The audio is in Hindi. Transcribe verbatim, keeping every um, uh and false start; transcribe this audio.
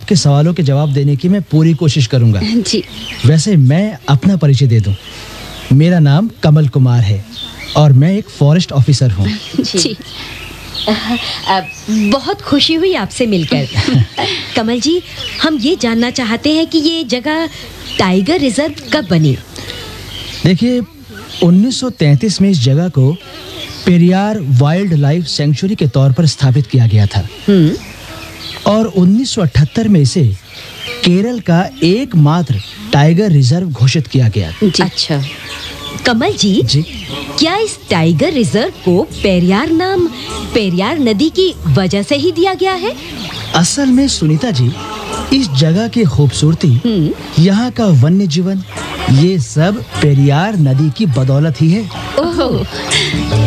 आपके सवालों के जवाब देने की मैं पूरी कोशिश करूंगा। जी। वैसे मैं अपना परिचय दे दूं। मेरा नाम कमल कुमार है और मैं एक फॉरेस्ट ऑफिसर हूँ। जी। आ, बहुत खुशी हुई आपसे मिलकर। कमल जी, हम ये जानना चाहते हैं कि ये जगह टाइगर रिजर्व कब बनी? देखिए, उन्नीस सौ तैंतीस में इस जगह को पेरियार वाइल्ड लाइफ सेंचुरी के तौर पर स्थापित किया गया था और उन्नीस सौ अठहत्तर में इसे केरल का एकमात्र टाइगर रिजर्व घोषित किया गया। अच्छा, कमल जी, जी, क्या इस टाइगर रिजर्व को पेरियार नाम पेरियार नदी की वजह से ही दिया गया है? असल में सुनीता जी, इस जगह की खूबसूरती, यहाँ का वन्य जीवन, ये सब पेरियार नदी की बदौलत ही है। ओह।